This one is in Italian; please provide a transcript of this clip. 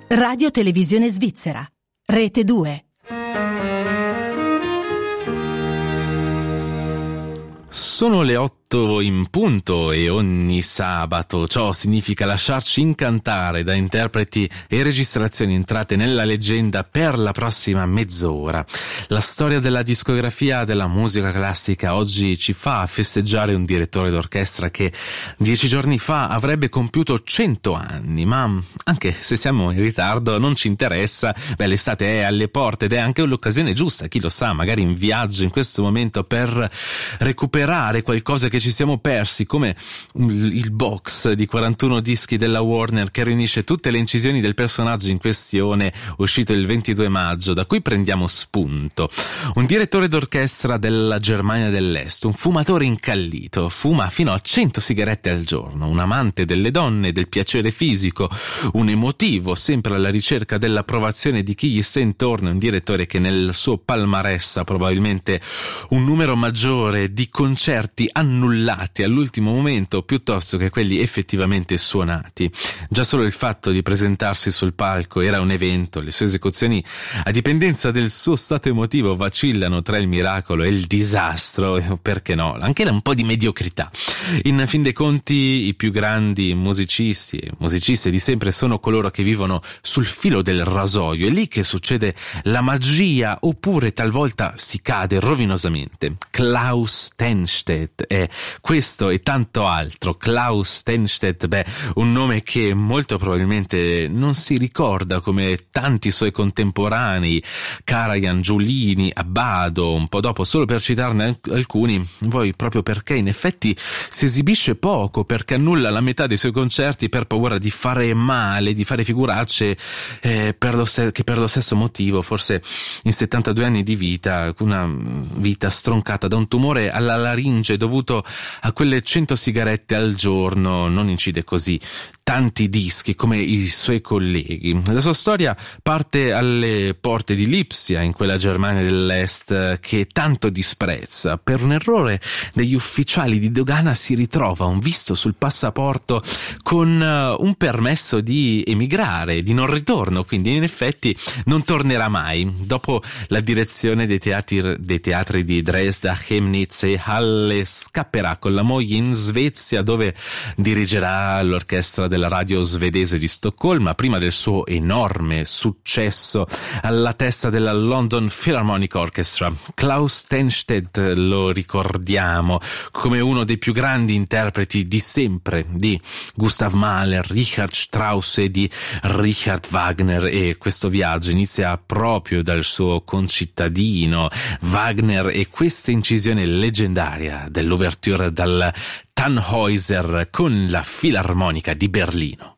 Radio Televisione Svizzera, Rete 2. Sono le 8 in punto e ogni sabato ciò significa lasciarci incantare da interpreti e registrazioni entrate nella leggenda per la prossima mezz'ora. La storia della discografia della musica classica oggi ci fa festeggiare un direttore d'orchestra che 10 giorni fa avrebbe compiuto 100 anni, ma anche se siamo in ritardo non ci interessa. L'estate è alle porte ed è anche l'occasione giusta, chi lo sa, magari in viaggio in questo momento, per recuperare qualcosa che ci siamo persi, come il box di 41 dischi della Warner che riunisce tutte le incisioni del personaggio in questione, uscito il 22 maggio, da cui prendiamo spunto. Un direttore d'orchestra della Germania dell'Est, un fumatore incallito, fuma fino a 100 sigarette al giorno, un amante delle donne e del piacere fisico, un emotivo sempre alla ricerca dell'approvazione di chi gli sta intorno, un direttore che nel suo palmarès ha probabilmente un numero maggiore di concerti annullati all'ultimo momento piuttosto che quelli effettivamente suonati. Già solo il fatto di presentarsi sul palco era un evento, le sue esecuzioni, a dipendenza del suo stato emotivo, vacillano tra il miracolo e il disastro, e perché no, anche un po' di mediocrità. In fin dei conti i più grandi musicisti e musiciste di sempre sono coloro che vivono sul filo del rasoio, è lì che succede la magia, oppure talvolta si cade rovinosamente. Klaus Tennstedt è questo e tanto altro. Klaus Tennstedt, un nome che molto probabilmente non si ricorda come tanti suoi contemporanei, Karajan, Giulini, Abbado, un po' dopo, solo per citarne alcuni, voi proprio perché in effetti si esibisce poco, perché annulla la metà dei suoi concerti per paura di fare male, di fare figuracce, che per lo stesso motivo, forse in 72 anni di vita, una vita stroncata da un tumore alla laringe dovuto a quelle 100 sigarette al giorno, non incide così tanti dischi come i suoi colleghi. La sua storia parte alle porte di Lipsia, in quella Germania dell'Est che tanto disprezza. Per un errore degli ufficiali di dogana si ritrova un visto sul passaporto con un permesso di emigrare, di non ritorno, quindi in effetti non tornerà mai. Dopo la direzione dei teatri di Dresda, Chemnitz e Halle scapperà con la moglie in Svezia, dove dirigerà l'orchestra della radio svedese di Stoccolma, prima del suo enorme successo alla testa della London Philharmonic Orchestra. Klaus Tennstedt lo ricordiamo come uno dei più grandi interpreti di sempre di Gustav Mahler, Richard Strauss e di Richard Wagner, e questo viaggio inizia proprio dal suo concittadino Wagner e questa incisione leggendaria dell'ouverture dal Tannhäuser con la Filarmonica di Berlino.